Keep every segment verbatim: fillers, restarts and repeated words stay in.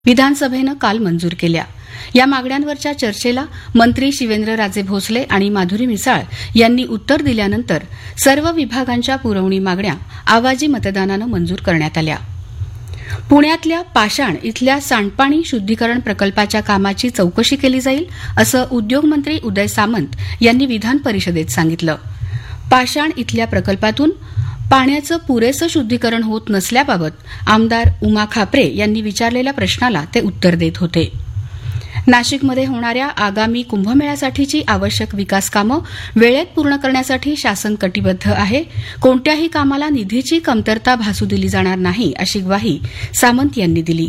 विधानसभेनं काल मंजूर केल्या. या मागण्यांवरच्या चर्चेला मंत्री शिवेंद्रराजे भोसले आणि माधुरी मिसाळ यांनी उत्तर दिल्यानंतर सर्व विभागांच्या पुरवणी मागण्या आवाजी मतदानानं मंजूर करण्यात आल्या. पुण्यातल्या पाषाण इथल्या सांडपाणी शुद्धीकरण प्रकल्पाच्या कामाची चौकशी केली जाईल असं उद्योगमंत्री उदय सामंत यांनी विधान परिषदेत सांगितलं. पाषाण इथल्या प्रकल्पातून पाण्याचं पुरेसं शुद्धीकरण होत नसल्याबाबत आमदार उमा खापरे यांनी विचारलेल्या प्रश्नाला ते उत्तर देत होते. नाशिकमध्ये होणाऱ्या आगामी कुंभमेळ्यासाठीची आवश्यक विकास कामं वेळेत पूर्ण करण्यासाठी शासन कटिबद्ध आहे. कोणत्याही कामाला निधीची कमतरता भासू दिली जाणार नाही अशी ग्वाही सामंत यांनी दिली.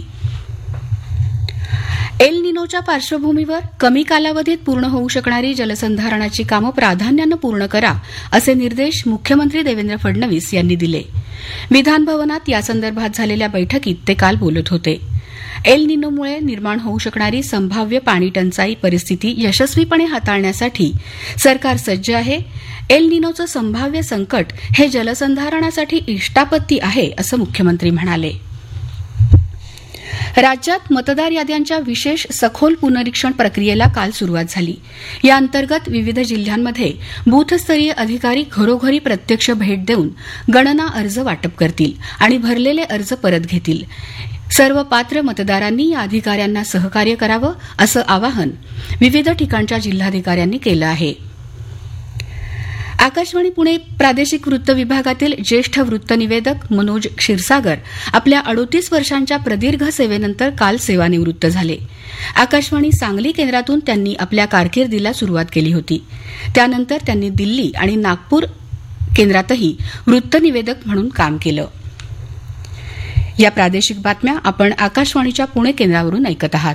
एल निनोच्या पार्श्वभूमीवर कमी कालावधीत पूर्ण होऊ शकणारी जलसंधारणाची कामं प्राधान्यानं पूर्ण करा असे निर्देश मुख्यमंत्री देवेंद्र फडणवीस यांनी दिले. विधानभवनात यासंदर्भात झालेल्या बैठकीत ते काल बोलत होते. एल निनोमुळे निर्माण होऊ शकणारी संभाव्य पाणी टंचाई परिस्थिती यशस्वीपणे हाताळण्यासाठी सरकार सज्ज आहे. एल निनोचं संभाव्य संकट हे जलसंधारणासाठी इष्टापत्ती आहे असं मुख्यमंत्री म्हणाले. राज्यात मतदार याद्यांच्या विशेष सखोल पुनरीक्षण प्रक्रियेला काल सुरुवात झाली. या अंतर्गत विविध जिल्ह्यांमध्ये बूथस्तरीय अधिकारी घरोघरी प्रत्यक्ष भेट देऊन गणना अर्ज वाटप करतील आणि भरलेले अर्ज परत घेतील. सर्व पात्र मतदारांनी या अधिकाऱ्यांना सहकार्य करावं असं आवाहन विविध ठिकाणच्या जिल्हाधिकाऱ्यांनी केलं आहे. आकाशवाणी पुणे प्रादेशिक वृत्त विभागातील ज्येष्ठ वृत्तनिवेदक मनोज क्षीरसागर आपल्या अडोतीस वर्षांच्या प्रदीर्घ सेवेनंतर काल सेवानिवृत्त झाले. आकाशवाणी सांगली केंद्रातून त्यांनी आपल्या कारकिर्दीला सुरुवात केली होती. त्यानंतर त्यांनी दिल्ली आणि नागपूर केंद्रातही वृत्तनिवेदक म्हणून काम केलं. या प्रादेशिक बातम्या आपण आकाशवाणीच्या पुणे केंद्रावरून ऐकत आहात.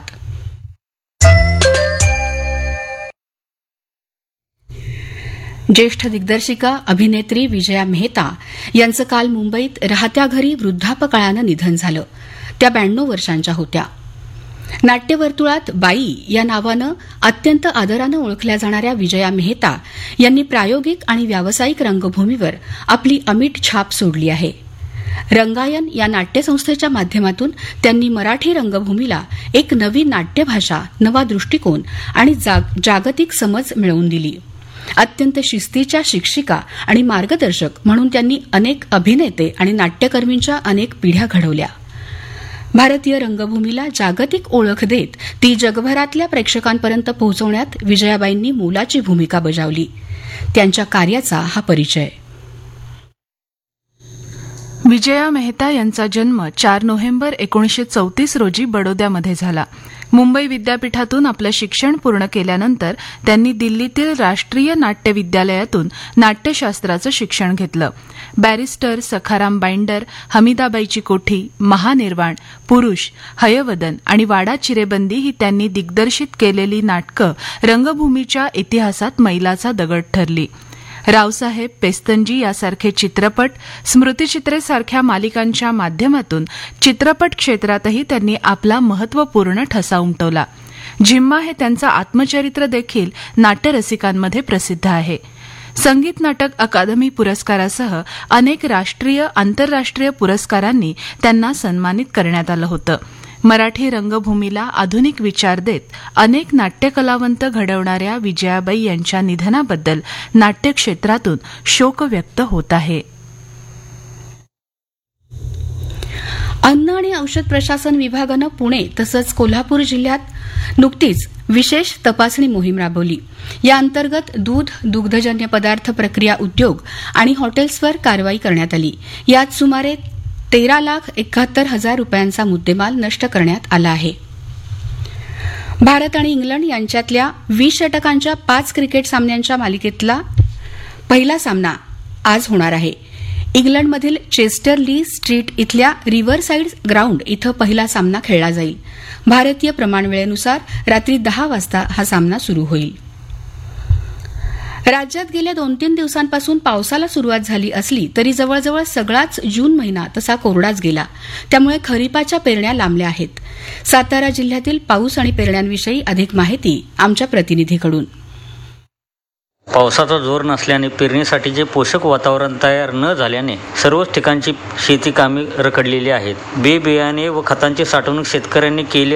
ज्येष्ठ दिग्दर्शिका अभिनेत्री विजया मेहता यांचं काल मुंबईत राहत्या घरी वृद्धापकाळानं निधन झालं. त्या ब्याण्णव वर्षांच्या होत्या. नाट्यवर्तुळात बाई या नावानं अत्यंत आदरानं ओळखल्या जाणाऱ्या विजया मेहता यांनी प्रायोगिक आणि व्यावसायिक रंगभूमीवर आपली अमिट छाप सोडली आहे. रंगायन या नाट्यसंस्थेच्या माध्यमातून त्यांनी मराठी रंगभूमीला एक नवी नाट्यभाषा, नवा दृष्टिकोन आणि जागतिक समज मिळवून दिली. अत्यंत शिस्तीच्या शिक्षिका आणि मार्गदर्शक म्हणून त्यांनी अनेक अभिनेते आणि नाट्यकर्मींच्या अनेक पिढ्या घडवल्या. भारतीय रंगभूमीला जागतिक ओळख देत ती जगभरातल्या प्रेक्षकांपर्यंत पोहोचवण्यात विजयाबाईंनी मोलाची भूमिका बजावली. त्यांच्या कार्याचा हा परिचय. विजया मेहता यांचा जन्म चार नोव्हेंबर एकोणीसशे चौतीस रोजी बडोद्यामध्ये झाला. मुंबई विद्यापीठातून आपलं शिक्षण पूर्ण केल्यानंतर त्यांनी दिल्लीतील राष्ट्रीय नाट्य विद्यालयातून नाट्यशास्त्राचं शिक्षण घेतलं. बॅरिस्टर सखाराम बाइंडर, हमीदाबाईची कोठी, महानिर्वाण, पुरुष, हयवदन आणि वाडा चिरेबंदी ही त्यांनी दिग्दर्शित केलेली नाटकं रंगभूमीच्या इतिहासात मैलाचा दगड ठरली. रावसाहेब, पेस्तनजी यासारखे चित्रपट, स्मृतिचित्रेसारख्या मालिकांच्या माध्यमातून चित्रपट क्षेत्रातही त्यांनी आपला महत्वपूर्ण ठसा उमटवला. झिम्मा हे त्यांचं आत्मचरित्र देखील नाट्यरसिकांमध्ये प्रसिद्ध आहे. संगीत नाटक अकादमी पुरस्कारासह अनेक राष्ट्रीय आंतरराष्ट्रीय पुरस्कारांनी त्यांना सन्मानित करण्यात आलं होतं. मराठी रंगभूमीला आधुनिक विचार देत अनेक नाट्यकलावंत घडवणाऱ्या विजयाबाई यांच्या निधनाबद्दल नाट्यक्षेत्रातून शोक व्यक्त होत आहे. अन्न आणि औषध प्रशासन विभागानं पुणे तसंच कोल्हापूर जिल्ह्यात नुकतीच विशेष तपासणी मोहीम राबवली. या अंतर्गत दूध, दुग्धजन्य पदार्थ प्रक्रिया उद्योग आणि हॉटेल्सवर कारवाई करण्यात आली. यात सुमारे तेरा लाख एकाहत्तर हजार रुपयांचा मुद्देमाल नष्ट करण्यात आला आहे. भारत आणि इंग्लंड यांच्यातल्या वीस षटकांच्या पाच क्रिकेट सामन्यांच्या मालिकेतला पहिला सामना आज होणार आहे. इंग्लंडमधील चेस्टर ली स्ट्रीट इथल्या रिव्हरसाईड ग्राउंड इथं पहिला सामना खेळला जाईल. भारतीय प्रमाणवेळेनुसार रात्री दहा वाजता हा सामना सुरू होईल. राज्यात गेल्या दोन तीन दिवसांपासून पावसाला सुरुवात झाली असली तरी जवळजवळ सगळाच जून महिना तसा कोरडाच गेला. त्यामुळे खरीपाच्या पेरण्या लांबल्या आहेत. सातारा जिल्ह्यातील पाऊस आणि पेरण्यांविषयी अधिक माहिती आमच्या प्रतिनिधीकडून. पावसाचा जोर नसल्याने पेरणीसाठीचे पोषक वातावरण तयार न झाल्याने सर्वच ठिकाणची शेती कामे रखडलेली आहेत. बी बियाणे व खतांची साठवणूक शेतकऱ्यांनी केली